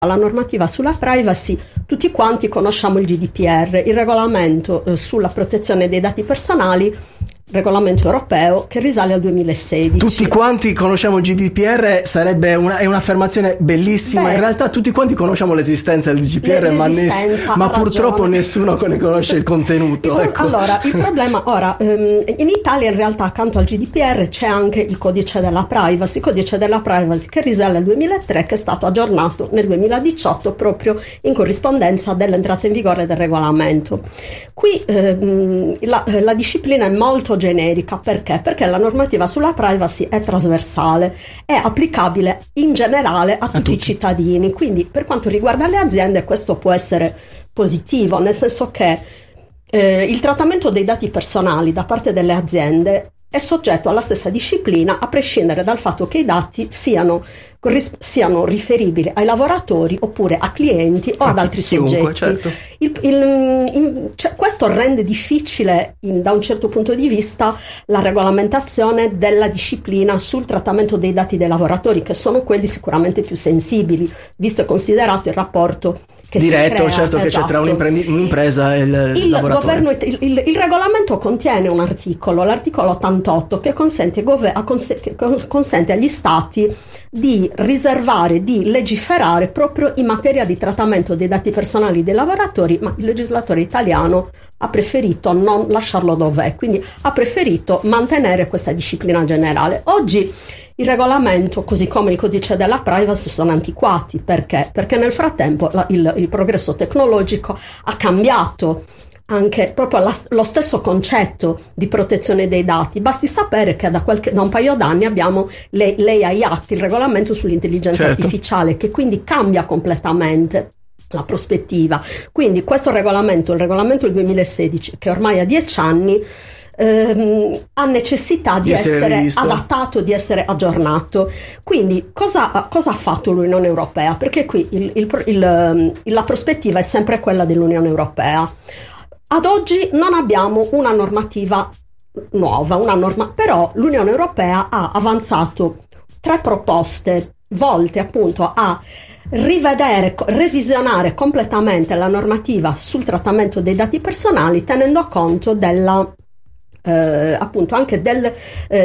La normativa sulla privacy, tutti quanti conosciamo il GDPR, il regolamento sulla protezione dei dati personali, regolamento europeo che risale al 2016. Tutti quanti conosciamo il GDPR è un'affermazione bellissima. In realtà tutti quanti conosciamo l'esistenza del GDPR, ma purtroppo nessuno ne conosce il contenuto. Allora, il problema ora, in Italia in realtà accanto al GDPR c'è anche il codice della privacy che risale al 2003, che è stato aggiornato nel 2018 proprio in corrispondenza dell'entrata in vigore del regolamento. Qui la disciplina è molto generica. Perché la normativa sulla privacy è trasversale, è applicabile in generale a tutti i cittadini, quindi per quanto riguarda le aziende questo può essere positivo, nel senso che il trattamento dei dati personali da parte delle aziende è soggetto alla stessa disciplina a prescindere dal fatto che i dati siano riferibili ai lavoratori oppure a clienti o ad altri soggetti. Certo. Questo rende difficile da un certo punto di vista la regolamentazione della disciplina sul trattamento dei dati dei lavoratori, che sono quelli sicuramente più sensibili, visto e considerato il rapporto che diretto, si crea, certo, che c'è tra un'impresa e il lavoratore. Il regolamento contiene un articolo, l'articolo 88, che consente agli stati di riservare, di legiferare proprio in materia di trattamento dei dati personali dei lavoratori, ma il legislatore italiano ha preferito non lasciarlo dov'è, quindi ha preferito mantenere questa disciplina generale. Oggi il regolamento, così come il codice della privacy, sono antiquati. Perché nel frattempo il progresso tecnologico ha cambiato anche proprio lo stesso concetto di protezione dei dati. Basti sapere che da un paio d'anni abbiamo l'AI Act, il regolamento sull'intelligenza artificiale, che quindi cambia completamente la prospettiva. Quindi questo regolamento, il regolamento del 2016, che ormai ha 10 anni, ha necessità di essere adattato, di essere aggiornato. Quindi cosa ha fatto l'Unione Europea? Perché qui la prospettiva è sempre quella dell'Unione Europea. Ad oggi non abbiamo una normativa nuova, però l'Unione Europea ha avanzato 3 proposte volte appunto a revisionare completamente la normativa sul trattamento dei dati personali, tenendo conto della appunto anche del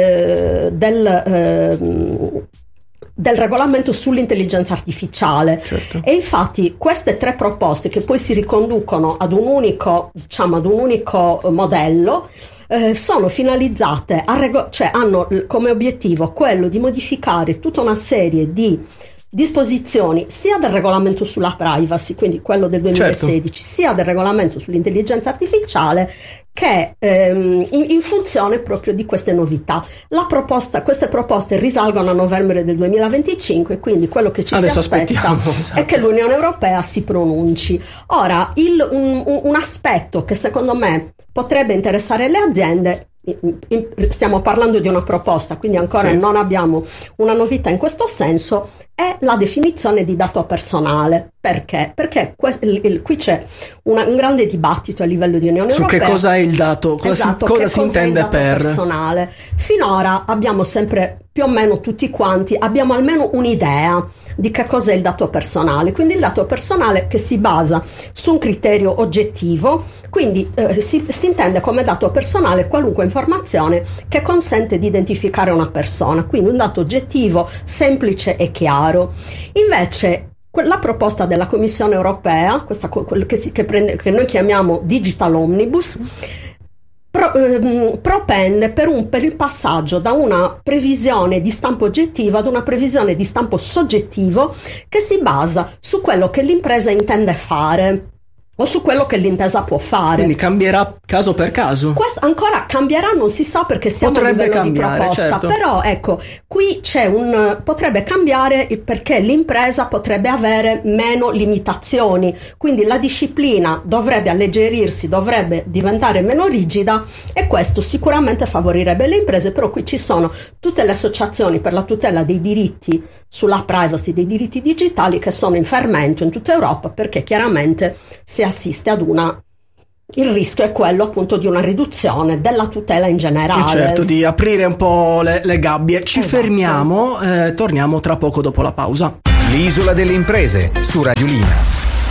regolamento sull'intelligenza artificiale. Certo. E infatti queste 3 proposte, che poi si riconducono ad un unico modello, sono finalizzate hanno come obiettivo quello di modificare tutta una serie di disposizioni sia del regolamento sulla privacy, quindi quello del 2016, sia del regolamento sull'intelligenza artificiale, che in funzione proprio di queste novità. Queste proposte risalgono a novembre del 2025, quindi quello che ci si aspetta è che l'Unione Europea si pronunci. Ora, un aspetto che secondo me potrebbe interessare le aziende, stiamo parlando di una proposta, quindi ancora non abbiamo una novità in questo senso, è la definizione di dato personale. Perché? Perché qui c'è un grande dibattito a livello di Unione Europea. Su che cosa è il dato? Cosa si intende per personale? Finora abbiamo sempre, più o meno tutti quanti, abbiamo almeno un'idea di che cos'è il dato personale. Quindi il dato personale che si basa su un criterio oggettivo, quindi si intende come dato personale qualunque informazione che consente di identificare una persona, quindi un dato oggettivo, semplice e chiaro. Invece la proposta della Commissione Europea, che noi chiamiamo Digital Omnibus, propende per il passaggio da una previsione di stampo oggettivo ad una previsione di stampo soggettivo, che si basa su quello che l'impresa intende fare o su quello che l'intesa può fare. Quindi cambierà caso per caso? Questo ancora cambierà, non si sa, perché siamo a livello di proposta, certo. Però ecco, qui potrebbe cambiare perché l'impresa potrebbe avere meno limitazioni, quindi la disciplina dovrebbe alleggerirsi, dovrebbe diventare meno rigida, e questo sicuramente favorirebbe le imprese. Però qui ci sono tutte le associazioni per la tutela dei diritti sulla privacy, dei diritti digitali, che sono in fermento in tutta Europa, perché chiaramente si assiste ad una il rischio è quello appunto di una riduzione della tutela in generale. E certo, di aprire un po' le gabbie. Ci fermiamo, torniamo tra poco dopo la pausa. L'isola delle imprese su Radiolina.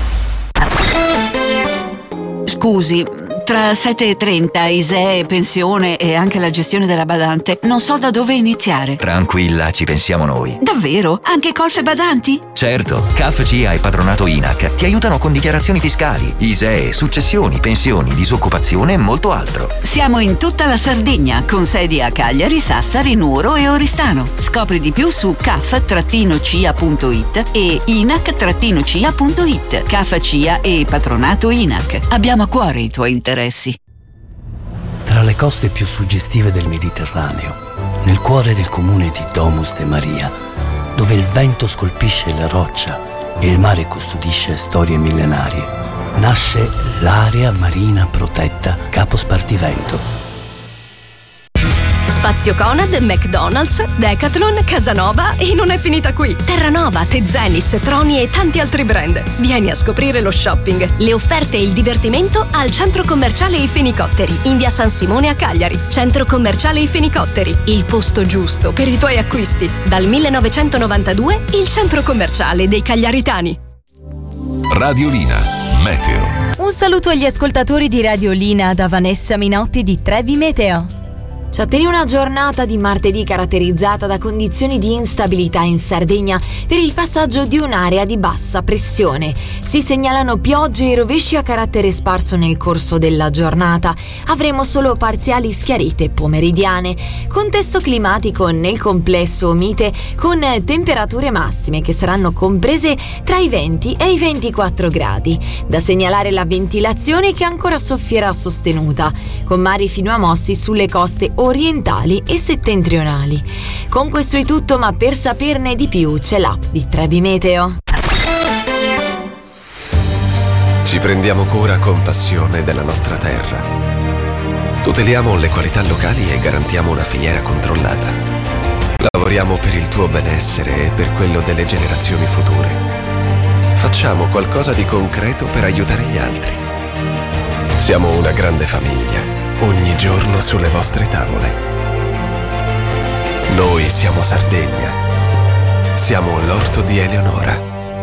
Scusi, tra 7:30, ISEE, pensione e anche la gestione della badante, non so da dove iniziare. Tranquilla, ci pensiamo noi. Davvero? Anche colf e badanti? Certo, CAF, CIA e patronato INAC ti aiutano con dichiarazioni fiscali, ISEE, successioni, pensioni, disoccupazione e molto altro. Siamo in tutta la Sardegna, con sedi a Cagliari, Sassari, Nuoro e Oristano. Scopri di più su caf-cia.it e inac-cia.it. CAF, CIA e patronato INAC. Abbiamo a cuore i tuoi interessi. Tra le coste più suggestive del Mediterraneo, nel cuore del comune di Domus de Maria, dove il vento scolpisce la roccia e il mare custodisce storie millenarie, nasce l'area marina protetta Capo Spartivento. Spazio Conad, McDonald's, Decathlon, Casanova e non è finita qui. Terranova, Tezenis, Troni e tanti altri brand. Vieni a scoprire lo shopping, le offerte e il divertimento al Centro Commerciale I Fenicotteri, in via San Simone a Cagliari. Centro Commerciale I Fenicotteri, il posto giusto per i tuoi acquisti. Dal 1992 il Centro Commerciale dei Cagliaritani. Radiolina, Meteo. Un saluto agli ascoltatori di Radiolina da Vanessa Minotti di Trevi Meteo. Ci attende una giornata di martedì caratterizzata da condizioni di instabilità in Sardegna per il passaggio di un'area di bassa pressione. Si segnalano piogge e rovesci a carattere sparso nel corso della giornata. Avremo solo parziali schiarite pomeridiane. Contesto climatico nel complesso mite con temperature massime che saranno comprese tra i 20 e i 24 gradi. Da segnalare la ventilazione che ancora soffierà sostenuta, con mari fino a mossi sulle coste orientali e settentrionali. Con questo è tutto, ma per saperne di più c'è l'app di Trevi Meteo. Ci prendiamo cura con passione della nostra terra. Tuteliamo le qualità locali e garantiamo una filiera controllata. Lavoriamo per il tuo benessere e per quello delle generazioni future. Facciamo qualcosa di concreto per aiutare gli altri. Siamo una grande famiglia. Ogni giorno sulle vostre tavole. Noi siamo Sardegna. Siamo l'orto di Eleonora.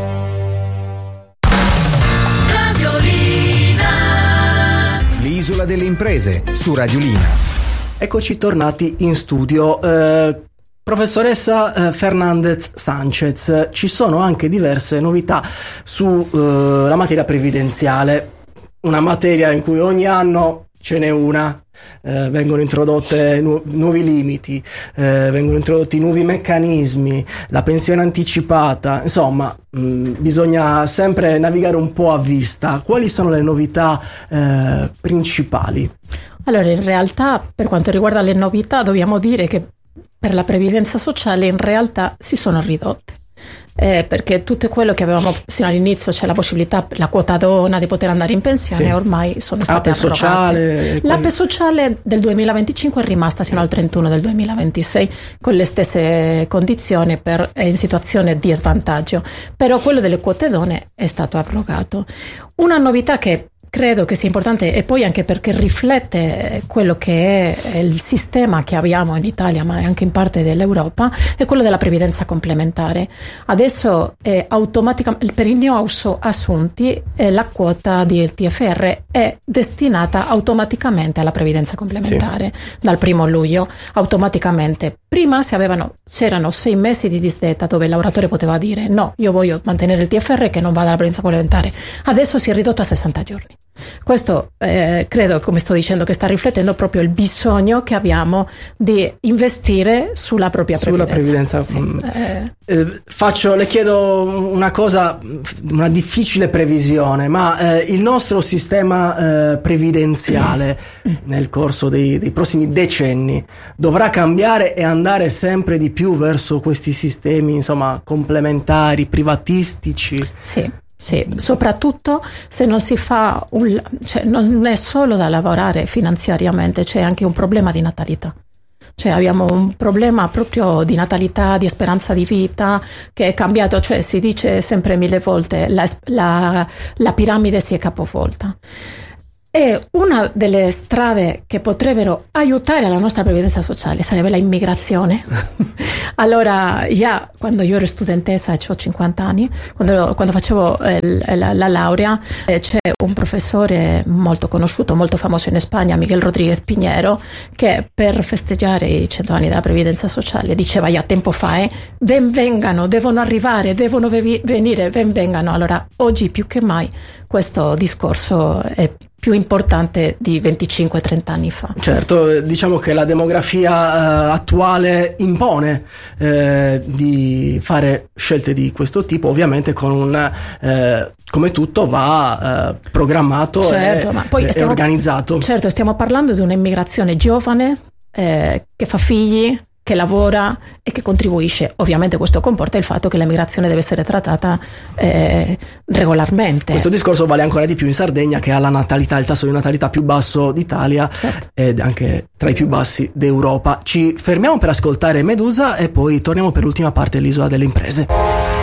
Radiolina. L'isola delle imprese su Radiolina. Eccoci tornati in studio. Professoressa Fernandez Sanchez, ci sono anche diverse novità su la materia previdenziale, una materia in cui ogni anno ce n'è una, vengono introdotte nuovi limiti, vengono introdotti nuovi meccanismi, la pensione anticipata, insomma bisogna sempre navigare un po' a vista. Quali sono le novità principali? Allora, in realtà per quanto riguarda le novità dobbiamo dire che per la previdenza sociale in realtà si sono ridotte. Perché tutto quello che avevamo fino all'inizio, c'è la possibilità, la quota donna di poter andare in pensione, sì, ormai sono state approvate. L'APE sociale del 2025 è rimasta sino al 31 del 2026 con le stesse condizioni è in situazione di svantaggio, però quello delle quote donne è stato abrogato. Una novità che credo che sia importante, e poi anche perché riflette quello che è il sistema che abbiamo in Italia, ma anche in parte dell'Europa, è quello della previdenza complementare. Adesso automaticamente per i neoassunti la quota di TFR è destinata automaticamente alla previdenza complementare, sì, dal 1 luglio, automaticamente. Prima c'erano 6 mesi di disdetta dove il lavoratore poteva dire no, io voglio mantenere il TFR che non vada alla previdenza complementare. Adesso si è ridotto a 60 giorni. Questo credo, come sto dicendo, che sta riflettendo proprio il bisogno che abbiamo di investire sulla propria previdenza. Sì. Le chiedo una cosa, una difficile previsione, ma il nostro sistema previdenziale nel corso dei prossimi decenni dovrà cambiare e andare sempre di più verso questi sistemi, insomma, complementari, privatistici? Sì, soprattutto se non si fa non è solo da lavorare finanziariamente, c'è anche un problema di natalità. Cioè abbiamo un problema proprio di natalità, di speranza di vita che è cambiato, cioè si dice sempre 1000 volte la piramide si è capovolta. E una delle strade che potrebbero aiutare la nostra previdenza sociale sarebbe la immigrazione. Allora, già quando io ero studentessa, ho 50 anni, quando facevo la laurea, c'è un professore molto conosciuto, molto famoso in Spagna, Miguel Rodríguez Piñero, che per festeggiare i 100 anni della previdenza sociale diceva già tempo fa, vengano, devono arrivare, devono venire, vengano. Allora, oggi più che mai questo discorso è più importante di 25-30 anni fa. Certo, diciamo che la demografia attuale impone di fare scelte di questo tipo, ovviamente con un come tutto va programmato, certo, ma poi e organizzato. Certo, stiamo parlando di un'immigrazione giovane che fa figli, che lavora e che contribuisce. Ovviamente questo comporta il fatto che l'emigrazione deve essere trattata regolarmente. Questo discorso vale ancora di più in Sardegna, che ha la natalità, il tasso di natalità più basso d'Italia, certo, ed anche tra i più bassi d'Europa. Ci fermiamo per ascoltare Medusa e poi torniamo per l'ultima parte dell'Isola delle Imprese.